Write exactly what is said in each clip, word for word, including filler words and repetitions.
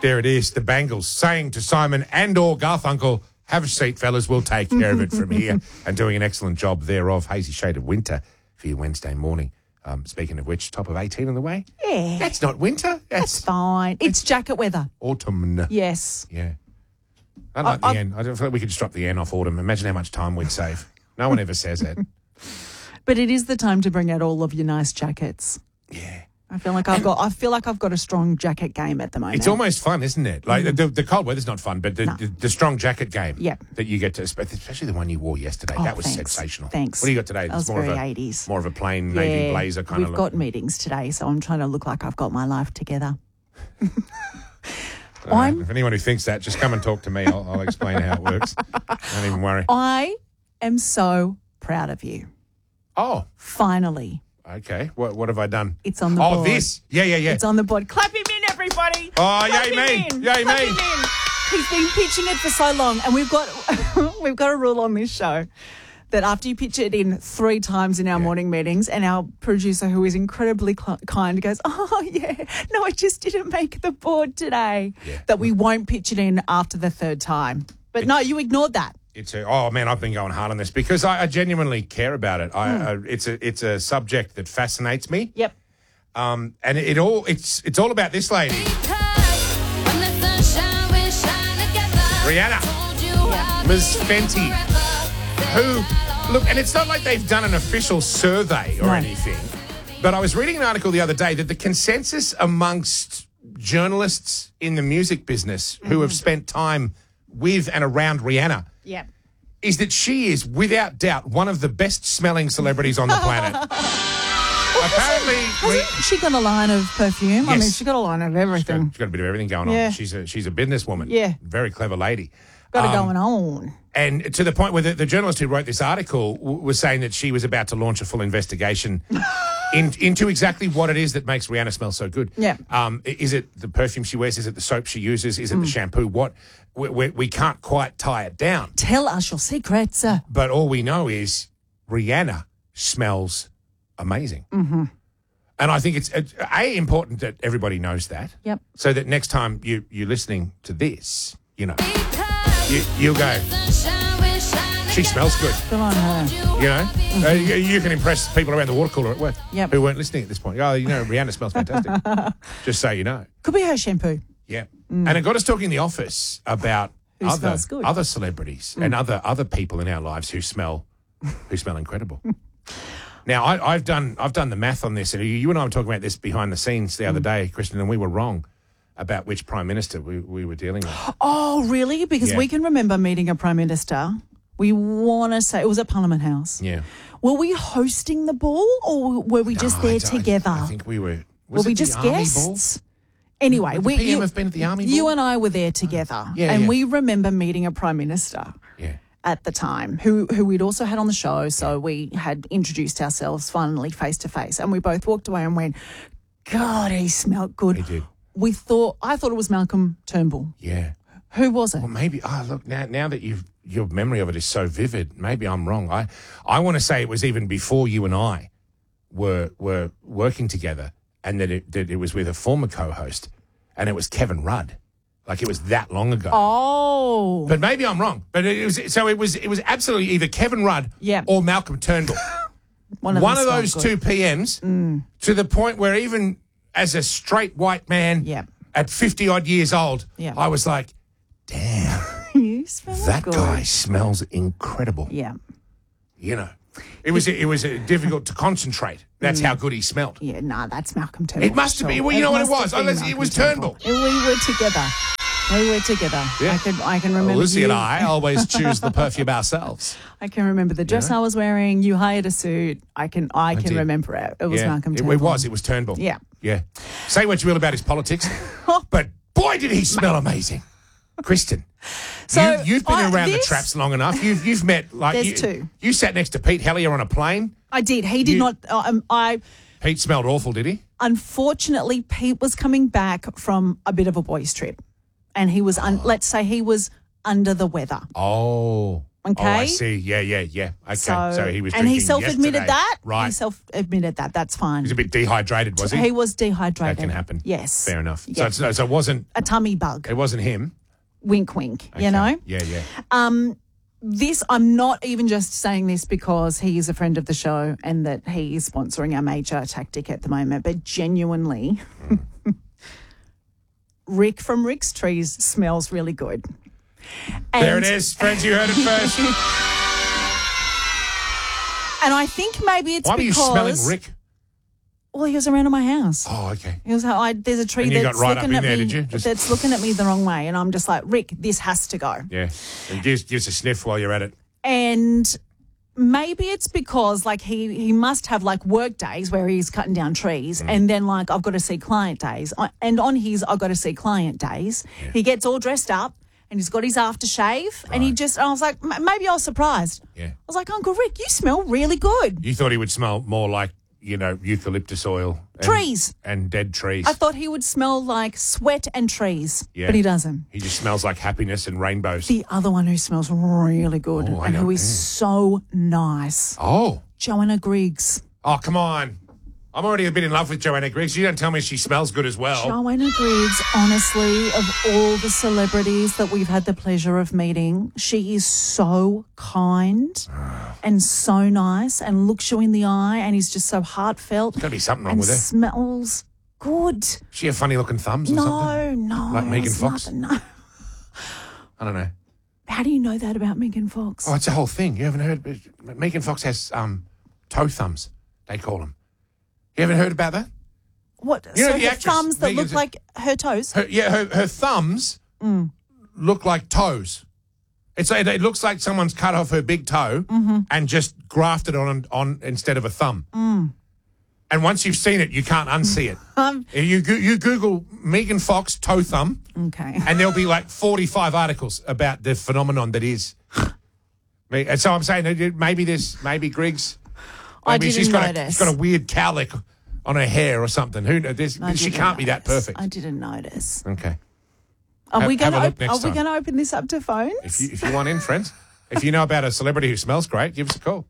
There it is, the Bangles saying to Simon and or Garfunkel, have a seat, fellas, we'll take care of it from here, and doing an excellent job thereof. Hazy shade of winter for your Wednesday morning. Um, speaking of which, top of eighteen on the way. Yeah. That's not winter. That's, That's fine. It's jacket weather. autumn. Yes. Yeah. I like I, the N. I don't feel like we could just drop the N off autumn. Imagine how much time we'd save. No one ever says it. But it is the time to bring out all of your nice jackets. Yeah. I feel like I've got. I feel like I've got a strong jacket game at the moment. It's almost fun, isn't it? Like mm. the, the cold weather's not fun, but the, no. the, the strong jacket game yep. that you get to, especially the one you wore yesterday, oh, that was thanks. sensational. Thanks. What do you got today? That was more very of a, eighties. More of a plain yeah, navy blazer kind we've of look. We've got meetings today, so I'm trying to look like I've got my life together. uh, if anyone who thinks that, just come and talk to me. I'll, I'll explain how it works. Don't even worry. I am so proud of you. Oh. Finally. Okay. What what have I done? It's on the oh, board. Oh, this? Yeah, yeah, yeah. It's on the board. Clap him in, everybody. Oh, Clap yay him me. In. Yay Clap me. Him in. He's been pitching it for so long, and we've got we've got a rule on this show that after you pitch it in three times in our yeah. morning meetings, and our producer, who is incredibly cl- kind, goes, oh, yeah, no, it just didn't make the board today, yeah. that we won't pitch it in after the third time. But it's, no, you ignored that. It's a, oh, man, I've been going hard on this because I, I genuinely care about it. I, mm. uh, it's a it's a subject that fascinates me. Yep. Um, and it, it all it's it's all about this lady. Rihanna. Yeah. Miz Fenty. Who, look, and it's not like they've done an official survey or no. anything, but I was reading an article the other day that the consensus amongst journalists in the music business mm-hmm. who have spent time with and around Rihanna yep. is that she is, without doubt, one of the best-smelling celebrities on the planet. well, Apparently... Hasn't, hasn't she got a line of perfume? Yes. I mean, she's got a line of everything. She's got, she's got a bit of everything going yeah. on. She's a, she's a businesswoman. Yeah. Very clever lady. Got it um, going on. And to the point where the, the journalist who wrote this article w- was saying that she was about to launch a full investigation in, into exactly what it is that makes Rihanna smell so good. Yeah. Um, is it the perfume she wears? Is it the soap she uses? Is it mm. the shampoo? What? We, we, we can't quite tie it down. Tell us your secrets. But all we know is Rihanna smells amazing. Mm-hmm. And I think it's, it's A, important that everybody knows that. Yep. So that next time you, you're listening to this, you know, you, you'll go, she smells good. Good on her. You know, mm-hmm. uh, you, you can impress people around the water cooler at work yep. who weren't listening at this point. Oh, you know, Rihanna smells fantastic. Just so you know. Could be her shampoo. Yeah. Mm. And it got us talking in the office about who other good. other celebrities mm. and other other people in our lives who smell who smell incredible. Now, I, I've done I've done the math on this, and you and I were talking about this behind the scenes the other day, Kristen, and we were wrong about which Prime Minister we, we were dealing with. Oh, really? Because yeah. we can remember meeting a Prime Minister. We want to say, it was at Parliament House. Yeah. Were we hosting the ball, or were we just no, there I together? I think we were. Was were we it just the Army guests? Ball? Anyway, Would we the P M you, have been at the Army you Ball? and I were there together, yeah, and yeah. we remember meeting a Prime Minister. Yeah. At the time, who who we'd also had on the show, so we had introduced ourselves finally face to face, and we both walked away and went, "God, he smelled good." He did. We thought, I thought it was Malcolm Turnbull. Yeah. Who was it? Well, maybe. Oh, look now. Now that you've your memory of it is so vivid, maybe I'm wrong. I I want to say it was even before you and I were were working together, and that it that it was with a former co-host, and it was Kevin Rudd. Like it was that long ago. Oh, but maybe I'm wrong. But it was so it was it was absolutely either Kevin Rudd yep. or Malcolm Turnbull. One of, One of those two good. P Ms mm. to the point where even as a straight white man yep. at fifty odd years old, yep. I was like, damn, you smell that good. guy smells incredible. Yeah, you know. It was it was difficult to concentrate. That's mm. how good he smelled. Yeah, nah, that's Malcolm Turnbull. It must have been. Well, you it know what it was? Oh, it was Turnbull. Turnbull. We were together. We were together. Yeah. I can I can remember. Lucy you. and I always choose the perfume ourselves. I can remember the dress yeah. I was wearing. You hired a suit. I can I, I can did. remember it. It was yeah. Malcolm it, Turnbull. It was. It was Turnbull. Yeah. Yeah. Say what you will about his politics, but boy, did he smell amazing, Kristen. So you, you've been I, around this, the traps long enough. You've you've met like There's you, two. You sat next to Pete Hellier on a plane. I did. He did you, not. Um, I. Pete smelled awful, did he? Unfortunately, Pete was coming back from a bit of a boys' trip, and he was. Un, let's say he was under the weather. Oh. Okay. Oh, I see. Yeah, yeah, yeah. Okay. So, So, he was and he drinking self-admitted yesterday. that. Right. He self-admitted that. That's fine. He was a bit dehydrated, was he? He was dehydrated. That can happen. Yes. Fair enough. Yeah. So, it's, so it wasn't. A tummy bug. It wasn't him. Wink, wink. Okay. You know. Yeah, yeah. Um, this I'm not even just saying this because he is a friend of the show and that he is sponsoring our major tactic at the moment, but genuinely, mm. Rick from Rick's Trees smells really good. And there it is, friends. You heard it first. And I think maybe it's Why because were you smelling Rick? Well, he was around at my house. Oh, okay. He was. I, there's a tree And you that's got right up looking in at there, me. did you? Just- That's looking at me the wrong way, and I'm just like, Rick, this has to go. Yeah. And gives, gives a sniff while you're at it. And maybe it's because like he he must have like work days where he's cutting down trees, mm. and then like I've got to see client days, and on his I've got to see client days, yeah. he gets all dressed up. And he's got his aftershave, right. and he just, I was like, m- maybe I was surprised. Yeah. I was like, Uncle Rick, you smell really good. You thought he would smell more like, you know, eucalyptus oil. And, trees. And dead trees. I thought he would smell like sweat and trees, yeah. but he doesn't. He just smells like happiness and rainbows. The other one who smells really good oh, and who is so nice. Oh. Joanna Griggs. Oh, come on. I'm already a bit in love with Joanna Griggs. You don't tell me she smells good as well. Joanna Griggs, honestly, of all the celebrities that we've had the pleasure of meeting, she is so kind and so nice and looks you in the eye and is just so heartfelt. There's got to be something wrong and with her. Smells good. She have funny looking thumbs or no, something? No, no. Like Megan Fox? Nothing, no. I don't know. How do you know that about Megan Fox? Oh, it's a whole thing. You haven't heard? Megan Fox has um, toe thumbs, they call them. You haven't heard about that? What? You know so the her actress, thumbs that Megan- look like her toes? Her, yeah, her, her thumbs Mm. look like toes. It's it, it looks like someone's cut off her big toe mm-hmm. and just grafted on on instead of a thumb. Mm. And once you've seen it, you can't unsee it. Um, If you go- you Google Megan Fox toe thumb, okay, and there'll be like forty-five articles about the phenomenon that is. Me- and so I'm saying that maybe this, maybe Griggs. I Maybe didn't she's got a, notice. she's got a weird cowlick on her hair or something. Who knows? This- I She didn't can't be that notice. perfect. I didn't notice. Okay. Are Have- we going have a to look op- next Are we time. going to open this up to phones? If you, if you want in, friends, if you know about a celebrity who smells great, give us a call.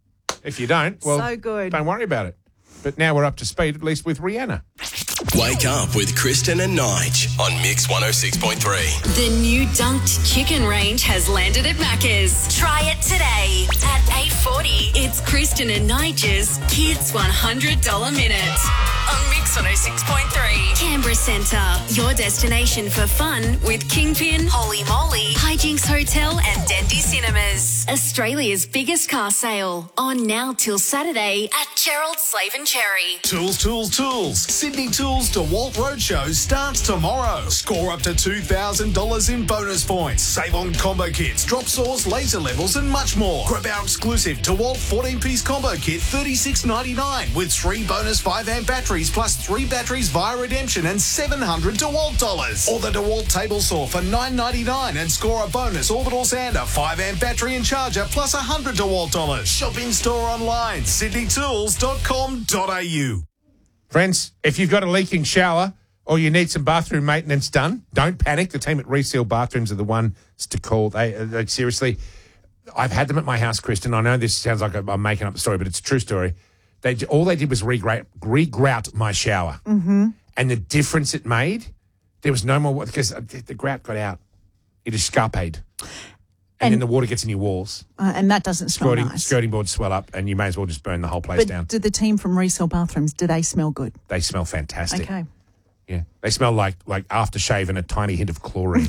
If you don't, well, So good. don't worry about it. But now we're up to speed, at least with Rihanna. Wake up with Kristen and Nige on Mix one oh six point three. The new dunked chicken range has landed at Macca's. Try it today at eight forty. It's Kristen and Nige's Kids one hundred dollars Minute on Mix one oh six point three. Canberra Centre, your destination for fun with Kingpin, Holy Moly, Hijinks Hotel and Dendy Cinemas. Australia's biggest car sale on now till Saturday at Gerald Slave and Cherry. Tools, tools, tools. Sydney Tools DeWalt Roadshow starts tomorrow. Score up to two thousand dollars in bonus points. Save on combo kits, drop saws, laser levels and much more. Grab our exclusive DeWalt fourteen-piece combo kit, thirty-six ninety-nine with three bonus five amp batteries plus three batteries via redemption and seven hundred DeWalt dollars. Or the DeWalt table saw for nine ninety-nine and score a bonus orbital sander, five amp battery and charger plus one hundred DeWalt dollars. Shop in store online, sydney tools dot com dot a u. Friends, if you've got a leaking shower or you need some bathroom maintenance done, don't panic. The team at Reseal Bathrooms are the ones to call. They, they seriously, I've had them at my house, Kristen. I know this sounds like I'm making up the story, but it's a true story. They all they did was regrout, regrout my shower, mm-hmm. and the difference it made, there was no more because the grout got out. It escapade. And, And- then the water gets in your walls. Uh, and that doesn't smell Skirting, nice. skirting boards swell up, and you may as well just burn the whole place But down. do the team from Resale Bathrooms, do they smell good? They smell fantastic. Okay. Yeah, they smell like like aftershave and a tiny hint of chlorine.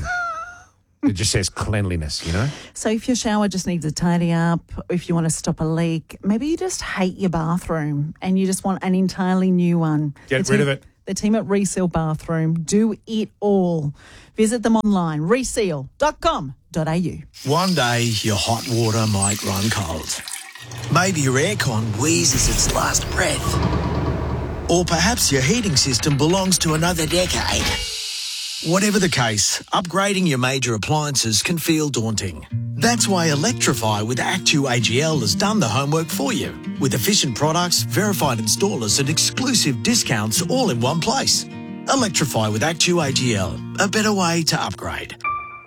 It just says cleanliness, you know. So if your shower just needs a tidy up, if you want to stop a leak, maybe you just hate your bathroom and you just want an entirely new one. Get The rid team- of it. The team at Reseal Bathroom do it all. Visit them online, reseal dot com dot a u. One day, your hot water might run cold. Maybe your aircon wheezes its last breath. Or perhaps your heating system belongs to another decade. Whatever the case, upgrading your major appliances can feel daunting. That's why Electrify with Actu A G L has done the homework for you. With efficient products, verified installers and exclusive discounts all in one place. Electrify with Actu A G L, a better way to upgrade.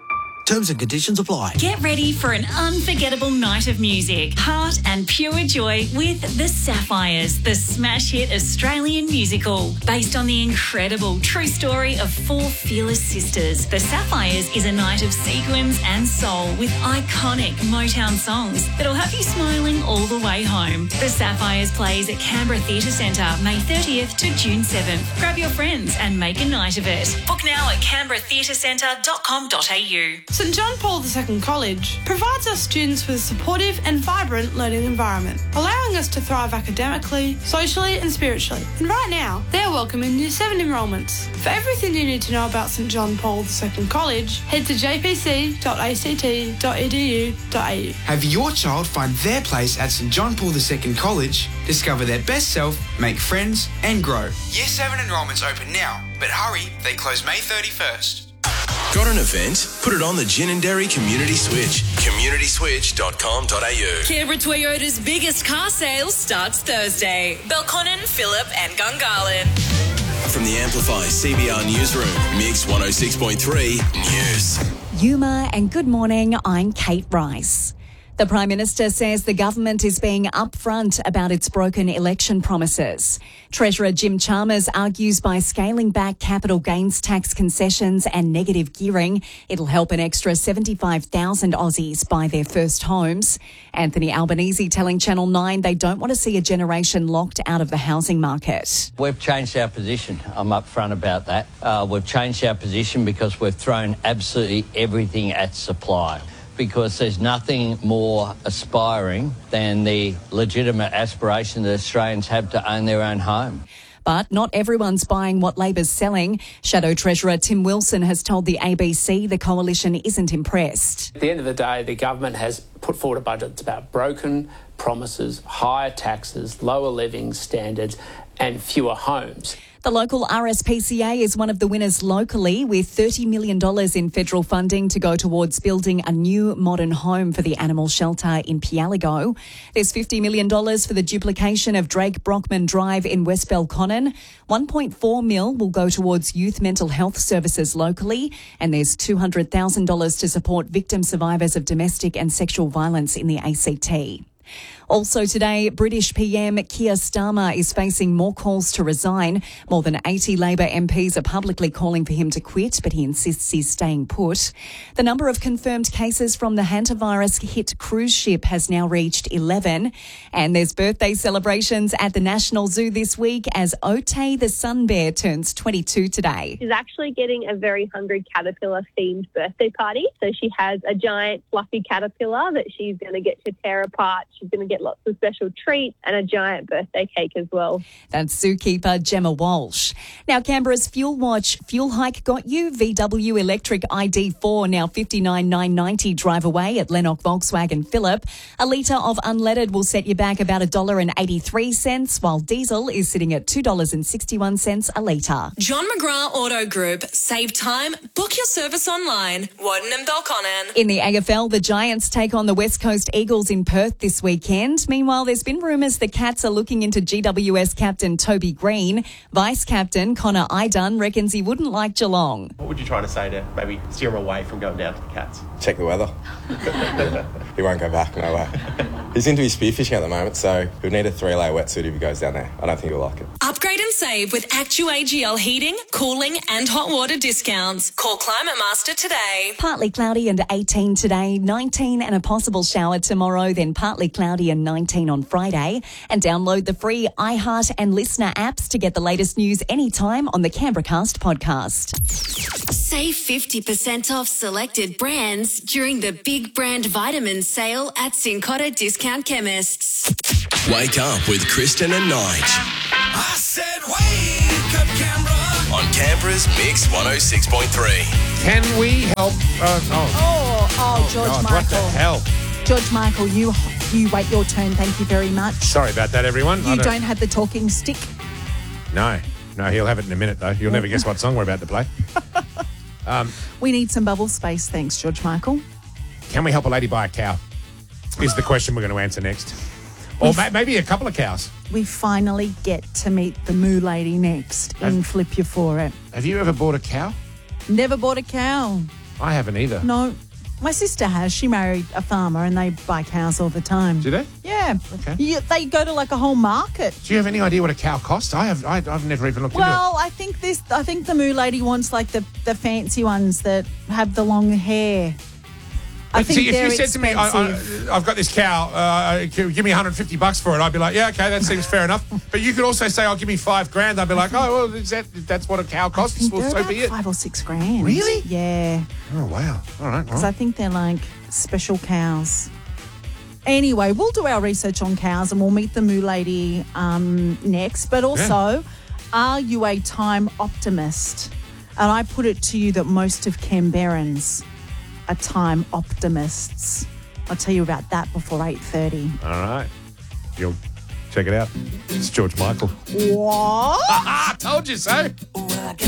Terms and conditions apply. Get ready for an unforgettable night of music, heart and pure joy with The Sapphires, the smash hit Australian musical. Based on the incredible true story of four fearless sisters, The Sapphires is a night of sequins and soul with iconic Motown songs that'll have you smiling all the way home. The Sapphires plays at Canberra Theatre Centre May thirtieth to June seventh. Grab your friends and make a night of it. Book now at canberra theatre centre dot com dot a u. St John Paul the Second College provides our students with a supportive and vibrant learning environment, allowing us to thrive academically, socially and spiritually. And right now, they're welcoming Year seven enrolments. For everything you need to know about St John Paul the Second College, head to j p c dot a c t dot e d u dot a u. Have your child find their place at St John Paul the Second College, discover their best self, make friends and grow. Year seven enrolments open now, but hurry, they close May thirty-first. Got an event? Put it on the Gin and Dairy Community Switch. community switch dot com dot a u. Canberra Toyota's biggest car sale starts Thursday. Belconnen, Phillip and Gungahlin. From the Amplify C B R Newsroom, Mix one oh six point three News. Yuma and good morning, I'm Kate Rice. The Prime Minister says the government is being upfront about its broken election promises. Treasurer Jim Chalmers argues by scaling back capital gains tax concessions and negative gearing, it'll help an extra seventy-five thousand Aussies buy their first homes. Anthony Albanese telling Channel nine they don't want to see a generation locked out of the housing market. We've changed our position. I'm upfront about that. Uh, we've changed our position because we've thrown absolutely everything at supply, because there's nothing more aspiring than the legitimate aspiration that Australians have to own their own home. But not everyone's buying what Labor's selling. Shadow Treasurer Tim Wilson has told the A B C the coalition isn't impressed. At the end of the day, the government has put forward a budget that's about broken promises, higher taxes, lower living standards and fewer homes. The local R S P C A is one of the winners locally, with thirty million dollars in federal funding to go towards building a new modern home for the animal shelter in Pialigo. There's fifty million dollars for the duplication of Drake Brockman Drive in West Belconnen. one point four mil will go towards youth mental health services locally, and there's two hundred thousand dollars to support victim survivors of domestic and sexual violence in the A C T. Also today, British P M Keir Starmer is facing more calls to resign. More than eighty Labor M Ps are publicly calling for him to quit, but he insists he's staying put. The number of confirmed cases from the hantavirus-hit cruise ship has now reached eleven. And there's birthday celebrations at the National Zoo this week as Otay the sun bear turns twenty-two today. She's actually getting a very hungry caterpillar-themed birthday party. So she has a giant fluffy caterpillar that she's going to get to tear apart. She's going to get lots of special treats and a giant birthday cake as well. That's zookeeper Gemma Walsh. Now, Canberra's Fuel Watch fuel hike got you. V W electric I D four now fifty-nine thousand nine hundred ninety drive away at Lennox Volkswagen Phillip. A litre of unleaded will set you back about one dollar eighty-three, while diesel is sitting at two dollars sixty-one a litre. John McGrath Auto Group. Save time. Book your service online. Warden and Belconnen. In the A F L, the Giants take on the West Coast Eagles in Perth this weekend. Meanwhile, there's been rumours the Cats are looking into G W S captain Toby Green. Vice-captain Connor Idun reckons he wouldn't like Geelong. What would you try to say to maybe steer him away from going down to the Cats? Check the weather. He won't go back, no way. He's into his spearfishing at the moment, so he'll need a three-layer wetsuit if he goes down there. I don't think he'll like it. Upgrade and save with Actu A G L heating, cooling and hot water discounts. Call Climate Master today. Partly cloudy and eighteen today, nineteen and a possible shower tomorrow, then partly cloudy and nineteen on Friday. And download the free iHeart and Listener apps to get the latest news anytime on the Canberracast podcast. Save fifty percent off selected brands during the Big Brand Vitamin Sale at Cincotta Discount Chemists. Wake up with Kristen and Nige. I said wake up, Canberra. On Canberra's Mix one oh six point three. Can we help? Uh, oh. Oh, oh, George God, Michael. what the hell? George Michael, you you wait your turn. Thank you very much. Sorry about that, everyone. You I don't, don't have the talking stick. No, no, he'll have it in a minute, though. You'll never guess what song we're about to play. Um, we need some bubble space. Thanks, George Michael. Can we help a lady buy a cow? Is the question we're going to answer next. Or ma- maybe a couple of cows. We finally get to meet the moo lady next Have- in Flip You For It. Have you ever bought a cow? Never bought a cow. I haven't either. No. My sister has. She married a farmer and they buy cows all the time. Do they? Yeah. Okay. You, they go to like a whole market. Do you have any idea what a cow costs? I have. I, I've never even looked Well, I think this. I think the moo lady wants like the, the fancy ones that have the long hair. I But think see, if they're you said to me, I, expensive. I, I've got this cow, uh, give me one hundred fifty bucks for it, I'd be like, yeah, okay, that seems fair enough. But you could also say, I'll give me five grand. I'd be like, oh, well, is that, if that's what a cow costs, well, They're so about be it. five or six grand. Really? Yeah. Oh, wow. All right. Because Well. I think they're like special cows. Anyway, we'll do our research on cows and we'll meet the moo lady um, next. But also, are you a time optimist? And I put it to you that most of Canberrans are time optimists. I'll tell you about that before eight thirty. All right. You'll check it out. It's George Michael. What? Told you so.